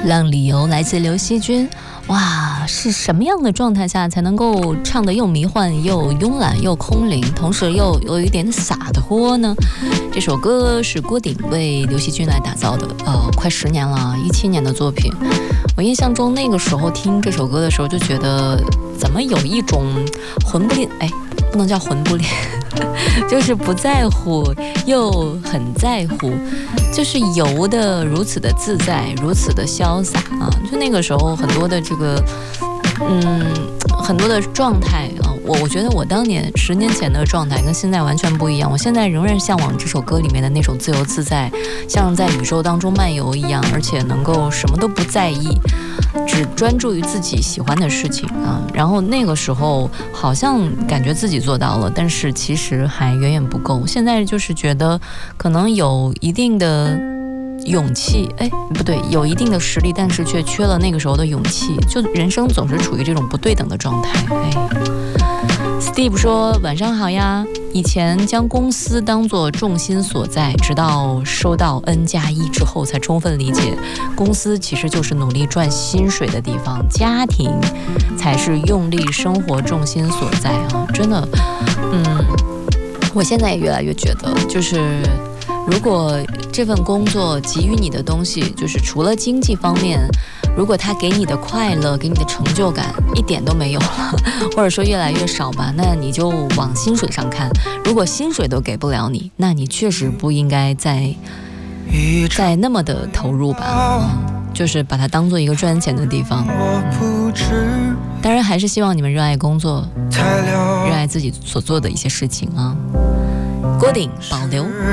让理由来自刘惜君。哇，是什么样的状态下才能够唱得又迷幻又慵懒又空灵，同时又有一点洒脱呢？这首歌是郭顶为刘惜君来打造的，快10年了，17年的作品。我印象中那个时候听这首歌的时候就觉得怎么有一种魂不吝，不能叫魂不吝就是不在乎又很在乎，就是游的如此的自在，如此的潇洒啊！就那个时候很多的这个很多的状态啊，我觉得我当年10年前的状态跟现在完全不一样。我现在仍然向往这首歌里面的那种自由自在，像在宇宙当中漫游一样，而且能够什么都不在意，只专注于自己喜欢的事情啊。然后那个时候好像感觉自己做到了，但是其实还远远不够。现在就是觉得可能有一定的勇气，不对，有一定的实力，但是却缺了那个时候的勇气，就人生总是处于这种不对等的状态。Steve 说晚上好呀，以前将公司当作重心所在，直到收到 N+1 之后才充分理解，公司其实就是努力赚薪水的地方，家庭才是用力生活重心所在啊！真的，我现在也越来越觉得，就是如果这份工作给予你的东西，就是除了经济方面，如果它给你的快乐，给你的成就感一点都没有了，或者说越来越少吧，那你就往薪水上看。如果薪水都给不了你，那你确实不应该再那么的投入吧，就是把它当做一个赚钱的地方。当然还是希望你们热爱工作，热爱自己所做的一些事情啊。郭顶保留。